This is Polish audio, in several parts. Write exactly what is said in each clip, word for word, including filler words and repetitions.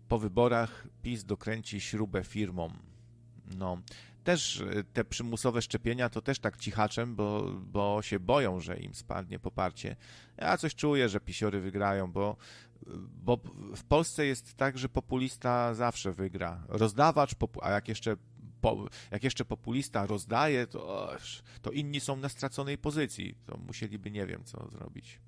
po wyborach PiS dokręci śrubę firmom. No, też te przymusowe szczepienia to też tak cichaczem, bo, bo się boją, że im spadnie poparcie. Ja coś czuję, że pisiory wygrają, bo, bo w Polsce jest tak, że populista zawsze wygra. Rozdawacz, a jak jeszcze, po, jak jeszcze populista rozdaje, to, to inni są na straconej pozycji. To musieliby nie wiem co zrobić.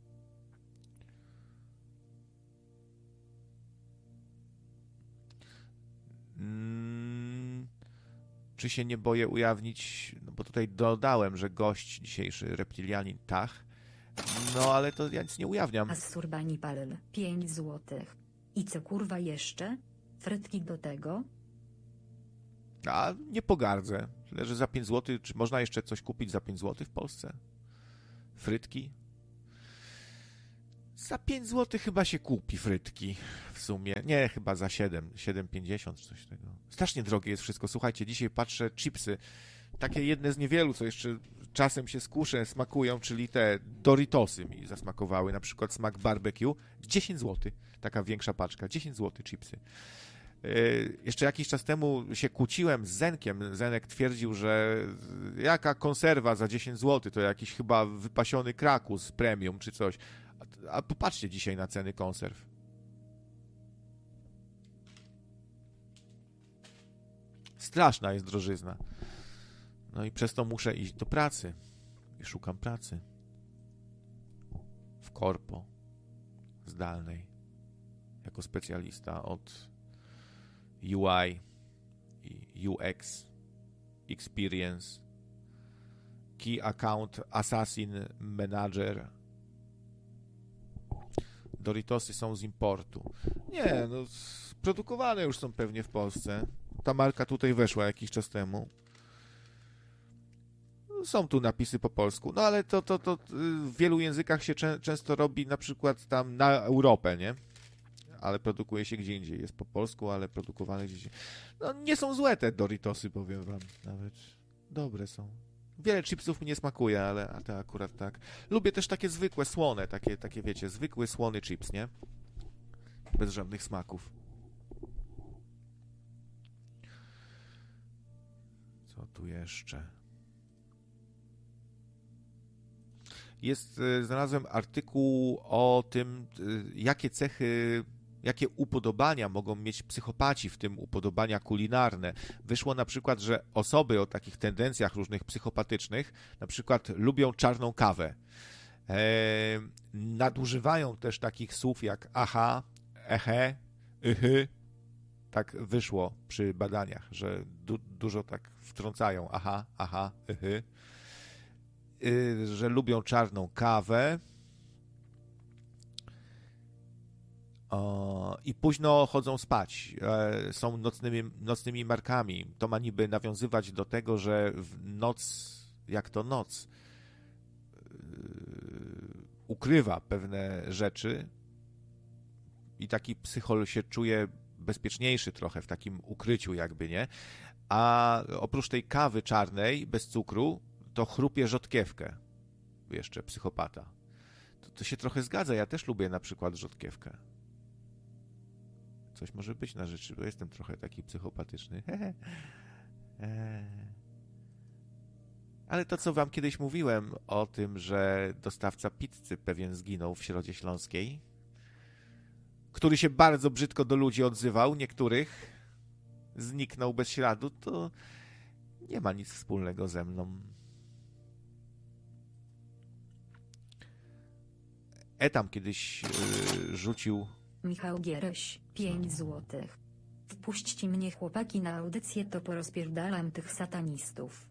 Hmm. Czy się nie boję ujawnić, no bo tutaj dodałem, że gość dzisiejszy, reptilianin Tach, no ale to ja nic nie ujawniam. Assurbani Palel, pięć złotych. I co kurwa jeszcze? Frytki do tego? A nie pogardzę. Tyle, że za pięć złotych, czy można jeszcze coś kupić za pięć złotych w Polsce? Frytki? Za pięć złotych chyba się kupi frytki w sumie. Nie, chyba za siedem, siedem pięćdziesiąt czy coś takiego. Strasznie drogie jest wszystko. Słuchajcie, dzisiaj patrzę, chipsy, takie jedne z niewielu, co jeszcze czasem się skuszę, smakują, czyli te Doritosy mi zasmakowały, na przykład smak barbecue, dziesięć złotych, taka większa paczka, dziesięć złotych chipsy. Yy, jeszcze jakiś czas temu się kłóciłem z Zenkiem. Zenek twierdził, że jaka konserwa za dziesięć złotych, to jakiś chyba wypasiony Krakus premium czy coś. A popatrzcie dzisiaj na ceny konserw. Straszna jest drożyzna. No i przez to muszę iść do pracy. I szukam pracy. W korpo. Zdalnej. Jako specjalista od U I i U X. Experience. Key Account Assassin Manager. Doritosy są z importu. Nie, no produkowane już są pewnie w Polsce. Ta marka tutaj weszła jakiś czas temu. Są tu napisy po polsku, no ale to, to, to w wielu językach się czę, często robi na przykład tam na Europę, nie? Ale produkuje się gdzie indziej. Jest po polsku, ale produkowane gdzieś indziej. No nie są złe te Doritosy, powiem wam. Nawet dobre są. Wiele chipsów mi nie smakuje, ale a to akurat tak. Lubię też takie zwykłe, słone, takie, takie wiecie, zwykły, słony chips, nie? Bez żadnych smaków. Co tu jeszcze? Jest, znalazłem artykuł o tym, jakie cechy, jakie upodobania mogą mieć psychopaci, w tym upodobania kulinarne. Wyszło na przykład, że osoby o takich tendencjach różnych psychopatycznych na przykład lubią czarną kawę. E, nadużywają też takich słów jak aha, ehe, yhy. Tak wyszło przy badaniach, że du- dużo tak wtrącają aha, aha, yhy. Y, że lubią czarną kawę. O, i późno chodzą spać, e, są nocnymi, nocnymi markami. To ma niby nawiązywać do tego, że w noc, jak to noc, yy, ukrywa pewne rzeczy i taki psychol się czuje bezpieczniejszy trochę w takim ukryciu jakby, nie? A oprócz tej kawy czarnej, bez cukru, to chrupie rzodkiewkę. Jeszcze psychopata. To, to się trochę zgadza, ja też lubię na przykład rzodkiewkę. Coś może być na rzeczy, bo jestem trochę taki psychopatyczny. Ale to, co wam kiedyś mówiłem o tym, że dostawca pizzy pewien zginął w Środzie Śląskiej, który się bardzo brzydko do ludzi odzywał, niektórych zniknął bez śladu, to nie ma nic wspólnego ze mną. Etam kiedyś yy, rzucił... Michał Giereś, pięć złotych. Wpuśćcie mnie chłopaki na audycję, to porozpierdalam tych satanistów.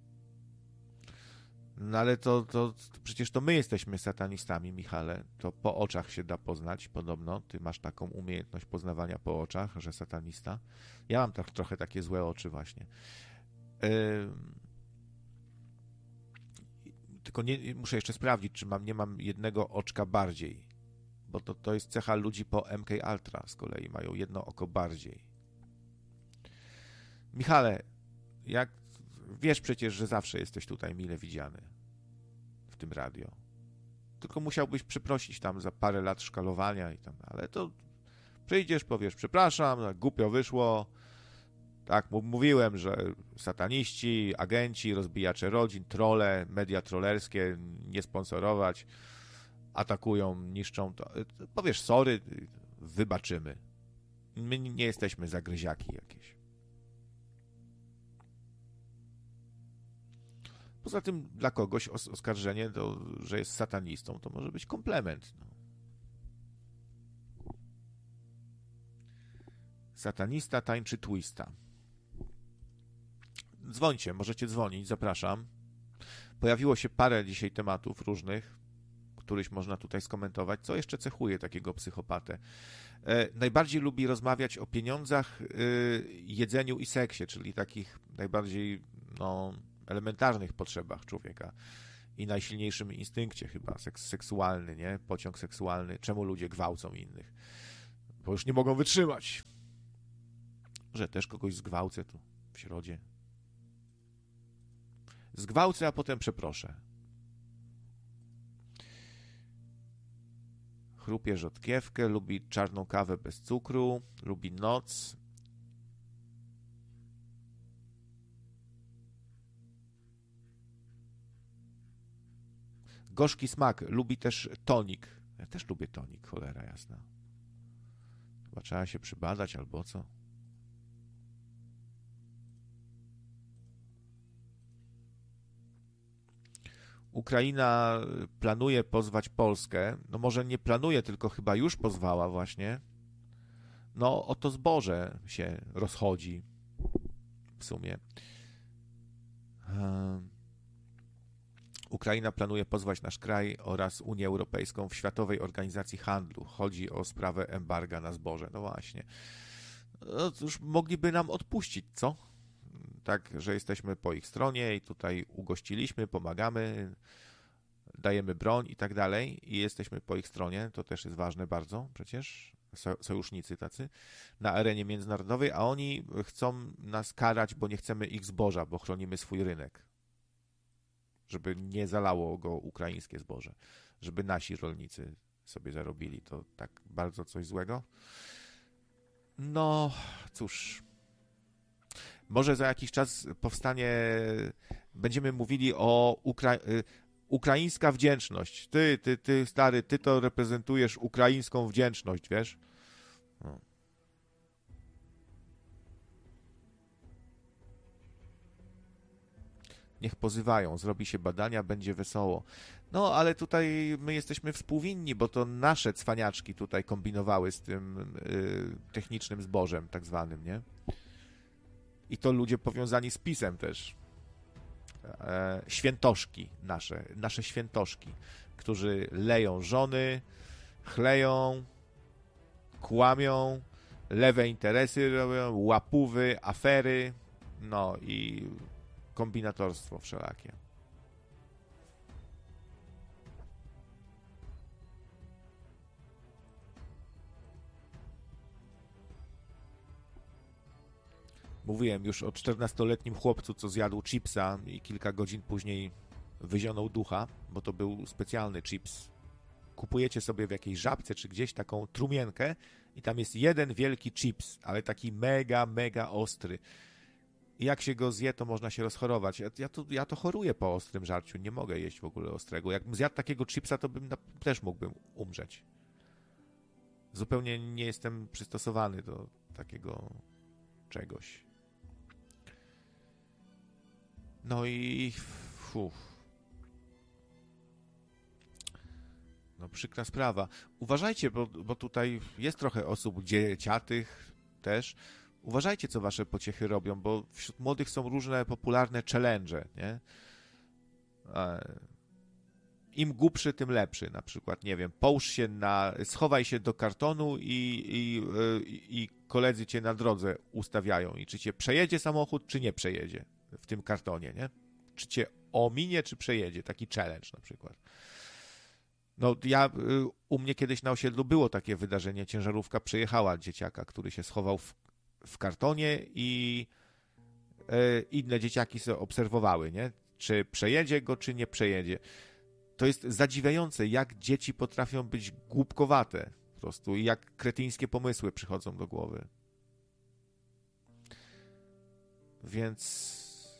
No ale to, to, to przecież to my jesteśmy satanistami, Michale. To po oczach się da poznać, podobno. Ty masz taką umiejętność poznawania po oczach, że satanista. Ja mam tak, trochę takie złe oczy właśnie. Yy... Tylko nie, muszę jeszcze sprawdzić, czy mam, nie mam jednego oczka bardziej. Bo to, to jest cecha ludzi po M K Ultra z kolei. Mają jedno oko bardziej. Michale, jak wiesz przecież, że zawsze jesteś tutaj mile widziany w tym radio. Tylko musiałbyś przeprosić tam za parę lat szkalowania i tam, ale to Przyjdziesz, powiesz, przepraszam, tak głupio wyszło. Tak, mówiłem, że sataniści, agenci, rozbijacze rodzin, trolle, media trollerskie, nie sponsorować, atakują, niszczą to. Powiesz sorry, wybaczymy. My nie jesteśmy zagryziaki jakieś. Poza tym dla kogoś oskarżenie, to, że jest satanistą, to może być komplement. No. Satanista tańczy twista. Dzwońcie, możecie dzwonić, zapraszam. Pojawiło się parę dzisiaj tematów różnych, któryś można tutaj skomentować. Co jeszcze cechuje takiego psychopatę? E, najbardziej lubi rozmawiać o pieniądzach, y, jedzeniu i seksie, czyli takich najbardziej no, elementarnych potrzebach człowieka i najsilniejszym instynkcie chyba, seks, seksualny, nie? Pociąg seksualny. Czemu ludzie gwałcą innych? Bo już nie mogą wytrzymać. Że też kogoś zgwałcę tu w środzie. Zgwałcę, a potem przeproszę. Chrupie rzodkiewkę, lubi czarną kawę bez cukru, lubi noc. Gorzki smak, lubi też tonik. Ja też lubię tonik, cholera jasna. Chyba trzeba się przybadać albo co. Ukraina planuje pozwać Polskę. No może nie planuje, tylko chyba już pozwała właśnie. No o to zboże się rozchodzi w sumie. Um, Ukraina planuje pozwać nasz kraj oraz Unię Europejską w Światowej Organizacji Handlu. Chodzi o sprawę embarga na zboże. No właśnie. No cóż, mogliby nam odpuścić, co? Tak, że jesteśmy po ich stronie i tutaj ugościliśmy, pomagamy, dajemy broń i tak dalej i jesteśmy po ich stronie, to też jest ważne bardzo przecież, sojusznicy tacy, na arenie międzynarodowej, a oni chcą nas karać, bo nie chcemy ich zboża, bo chronimy swój rynek, żeby nie zalało go ukraińskie zboże, żeby nasi rolnicy sobie zarobili, to tak bardzo coś złego. No, cóż... Może za jakiś czas powstanie, będziemy mówili o Ukra... ukraińska wdzięczność. Ty, ty, ty, stary, ty to reprezentujesz ukraińską wdzięczność, wiesz? No. Niech pozywają, zrobi się badania, będzie wesoło. No, ale tutaj my jesteśmy współwinni, bo to nasze cwaniaczki tutaj kombinowały z tym y, technicznym zbożem tak zwanym, nie? I to ludzie powiązani z PiS-em też. E, świętoszki nasze, nasze świętoszki, którzy leją żony, chleją, kłamią, lewe interesy robią, łapówy, afery, no i kombinatorstwo wszelakie. Mówiłem już o czternastoletnim chłopcu, co zjadł chipsa i kilka godzin później wyzionął ducha, bo to był specjalny chips. Kupujecie sobie w jakiejś Żabce czy gdzieś taką trumienkę i tam jest jeden wielki chips, ale taki mega, mega ostry. I jak się go zje, to można się rozchorować. Ja, ja, to, ja to choruję po ostrym żarciu, nie mogę jeść w ogóle ostrego. Jakbym zjadł takiego chipsa, to bym na, też mógłbym umrzeć. Zupełnie nie jestem przystosowany do takiego czegoś. No i... Uf. No przykra sprawa. Uważajcie, bo, bo tutaj jest trochę osób dzieciatych też. Uważajcie, co wasze pociechy robią, bo wśród młodych są różne popularne challenge, nie? Im głupszy, tym lepszy. Na przykład, nie wiem, połóż się na... Schowaj się do kartonu i, i, i koledzy cię na drodze ustawiają. I czy cię przejedzie samochód, czy nie przejedzie w tym kartonie, nie? Czy cię ominie, czy przejedzie. Taki challenge na przykład. No ja, u mnie kiedyś na osiedlu było takie wydarzenie. Ciężarówka przejechała dzieciaka, który się schował w, w kartonie i e, inne dzieciaki sobie obserwowały, nie? Czy przejedzie go, czy nie przejedzie. To jest zadziwiające, jak dzieci potrafią być głupkowate. Po prostu i jak kretyńskie pomysły przychodzą do głowy. Więc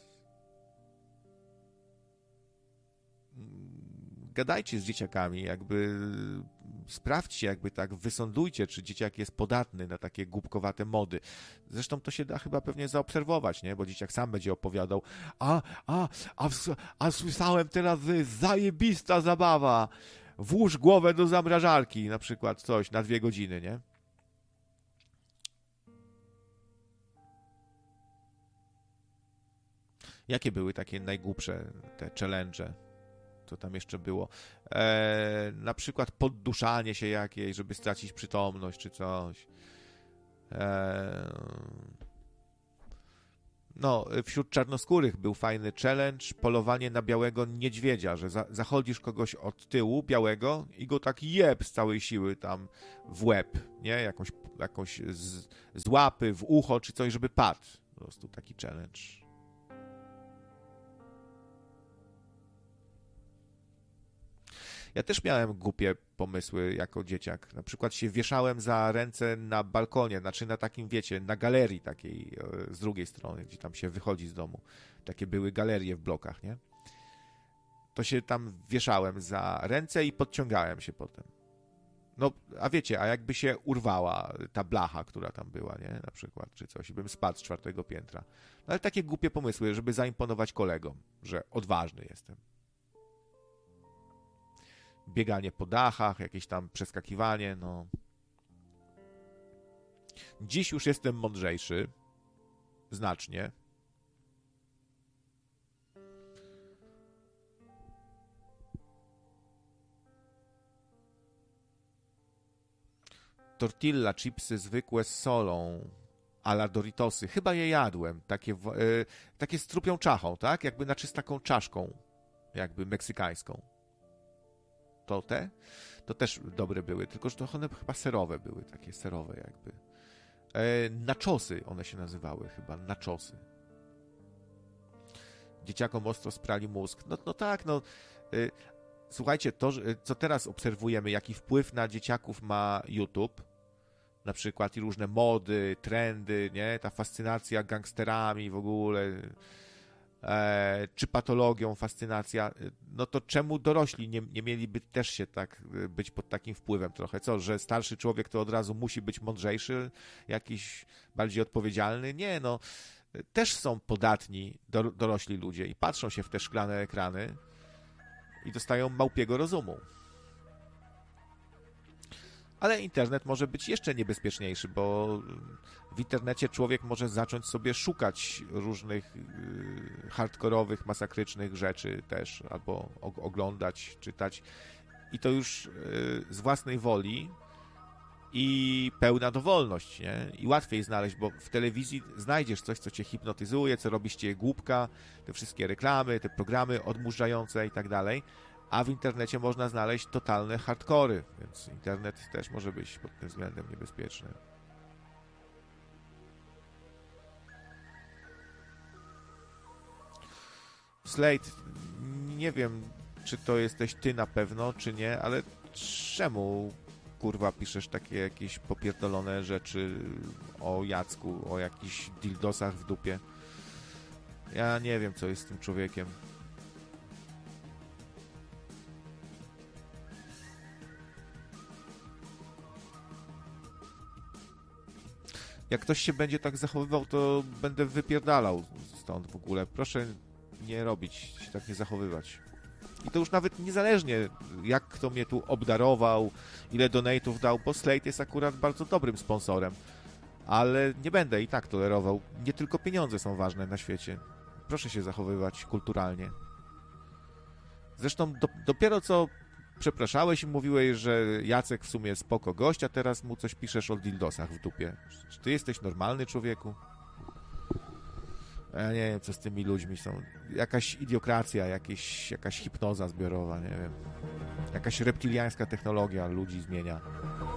gadajcie z dzieciakami, jakby sprawdźcie, jakby tak wysądujcie, czy dzieciak jest podatny na takie głupkowate mody. Zresztą to się da chyba pewnie zaobserwować, nie? Bo dzieciak sam będzie opowiadał, a, a, a, a słyszałem teraz, że jest zajebista zabawa, włóż głowę do zamrażarki, na przykład coś, na dwie godziny, nie? Jakie były takie najgłupsze te challenge? Co tam jeszcze było? E, na przykład podduszanie się jakieś, żeby stracić przytomność, czy coś. E, no, wśród czarnoskórych był fajny challenge, polowanie na białego niedźwiedzia, że za, zachodzisz kogoś od tyłu, białego, i go tak jeb z całej siły tam w łeb, nie? Jakąś, jakąś z, z łapy, w ucho, czy coś, żeby padł. Po prostu taki challenge. Ja też miałem głupie pomysły jako dzieciak. Na przykład się wieszałem za ręce na balkonie, znaczy na takim, wiecie, na galerii takiej z drugiej strony, gdzie tam się wychodzi z domu. Takie były galerie w blokach, nie? To się tam wieszałem za ręce i podciągałem się potem. No, a wiecie, a jakby się urwała ta blacha, która tam była, nie? Na przykład, czy coś, i bym spadł z czwartego piętra. No, ale takie głupie pomysły, żeby zaimponować kolegom, że odważny jestem. Bieganie po dachach, jakieś tam przeskakiwanie, no. Dziś już jestem mądrzejszy. Znacznie. Tortilla, chipsy zwykłe z solą, a la Doritosy. Chyba je jadłem. Takie, yy, takie z trupią czachą, tak? Jakby znaczy z taką czaszką, jakby meksykańską. To te, to też dobre były, tylko że to one chyba serowe były, takie serowe jakby. E, naczosy one się nazywały chyba, naczosy. Dzieciakom ostro sprali mózg. No, no tak, no. E, słuchajcie, to, co teraz obserwujemy, jaki wpływ na dzieciaków ma YouTube, na przykład i różne mody, trendy, nie? Ta fascynacja gangsterami w ogóle, E, czy patologią, fascynacja, no to czemu dorośli nie, nie mieliby też się tak być pod takim wpływem trochę? Co, że starszy człowiek to od razu musi być mądrzejszy, jakiś bardziej odpowiedzialny? Nie, no, też są podatni do, dorośli ludzie i patrzą się w te szklane ekrany i dostają małpiego rozumu. Ale internet może być jeszcze niebezpieczniejszy, bo w internecie człowiek może zacząć sobie szukać różnych yy, hardkorowych, masakrycznych rzeczy też, albo oglądać, czytać. I to już yy, z własnej woli i pełna dowolność, nie? I łatwiej znaleźć, bo w telewizji znajdziesz coś, co cię hipnotyzuje, co robi z ciebie głupka, te wszystkie reklamy, te programy odmurzające i tak dalej. A w internecie można znaleźć totalne hardkory, więc internet też może być pod tym względem niebezpieczny. Slate, nie wiem, czy to jesteś ty na pewno, czy nie, ale czemu, kurwa, piszesz takie jakieś popierdolone rzeczy o Jacku, o jakichś dildosach w dupie? Ja nie wiem, co jest z tym człowiekiem. Jak ktoś się będzie tak zachowywał, to będę wypierdalał stąd w ogóle. Proszę nie robić, się tak nie zachowywać. I to już nawet niezależnie, jak kto mnie tu obdarował, ile donate'ów dał, bo Slate jest akurat bardzo dobrym sponsorem. Ale nie będę i tak tolerował. Nie tylko pieniądze są ważne na świecie. Proszę się zachowywać kulturalnie. Zresztą do, dopiero co przepraszałeś i mówiłeś, że Jacek w sumie spoko gość, a teraz mu coś piszesz o dildosach w dupie. Czy ty jesteś normalny, człowieku? Ja nie wiem, co z tymi ludźmi są. Jakaś idiokracja, jakieś, jakaś hipnoza zbiorowa, nie wiem. Jakaś reptiliańska technologia ludzi zmienia.